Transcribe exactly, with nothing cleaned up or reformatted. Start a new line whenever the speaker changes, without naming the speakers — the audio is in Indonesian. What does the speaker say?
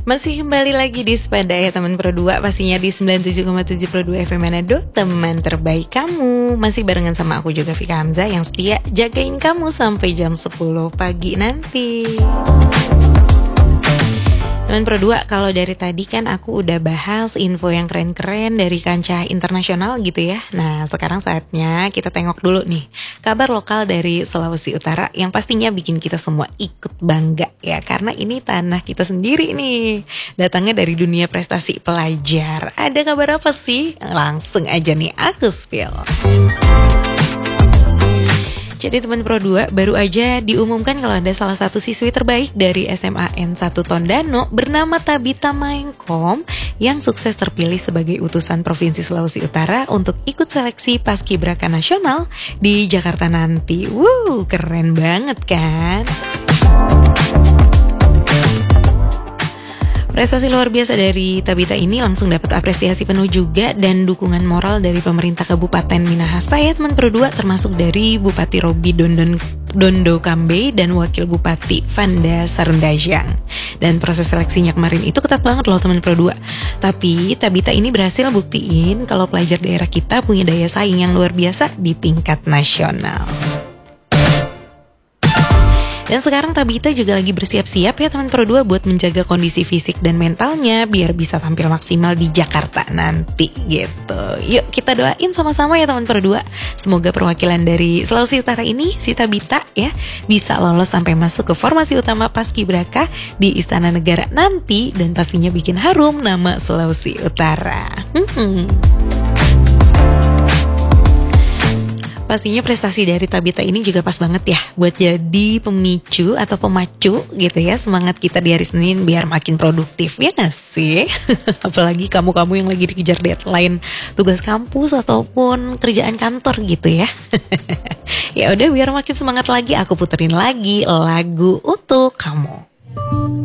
Masih kembali lagi di Sepeda ya teman Pro dua, pastinya di sembilan puluh tujuh koma tujuh Pro dua F M Manado, teman terbaik kamu. Masih barengan sama aku juga Vika Hamzah yang setia jagain kamu sampai jam sepuluh pagi nanti. Teman Pro dua, kalau dari tadi kan aku udah bahas info yang keren-keren dari kancah internasional gitu ya. Nah, sekarang saatnya kita tengok dulu nih kabar lokal dari Sulawesi Utara yang pastinya bikin kita semua ikut bangga ya, karena ini tanah kita sendiri nih. Datangnya dari dunia prestasi pelajar. Ada kabar apa sih? Langsung aja nih aku spill. Jadi teman Pro dua, baru aja diumumkan kalau ada salah satu siswi terbaik dari S M A N satu Tondano bernama Tabita Maengkom yang sukses terpilih sebagai utusan Provinsi Sulawesi Utara untuk ikut seleksi Paskibraka Nasional di Jakarta nanti. Wuh, keren banget kan? Prestasi luar biasa dari Tabita ini langsung dapat apresiasi penuh juga dan dukungan moral dari pemerintah Kabupaten Minahasa ya teman Pro dua, termasuk dari Bupati Robi Dondon, Dondo Kambe dan Wakil Bupati Vanda Sarundajang. Dan proses seleksinya kemarin itu ketat banget loh teman Pro dua. Tapi Tabita ini berhasil buktiin kalau pelajar daerah kita punya daya saing yang luar biasa di tingkat nasional. Dan sekarang Tabita juga lagi bersiap-siap ya teman Pro dua buat menjaga kondisi fisik dan mentalnya biar bisa tampil maksimal di Jakarta nanti gitu. Yuk kita doain sama-sama ya teman Pro dua. Semoga perwakilan dari Sulawesi Utara ini, si Tabita ya, bisa lolos sampai masuk ke formasi utama Paskibraka di Istana Negara nanti dan pastinya bikin harum nama Sulawesi Utara. Hmm. Pastinya prestasi dari Tabita ini juga pas banget ya buat jadi pemicu atau pemacu gitu ya semangat kita di hari Senin biar makin produktif, ya gak sih? Apalagi kamu-kamu yang lagi dikejar deadline tugas kampus ataupun kerjaan kantor gitu ya. Ya udah, biar makin semangat lagi aku puterin lagi lagu untuk kamu.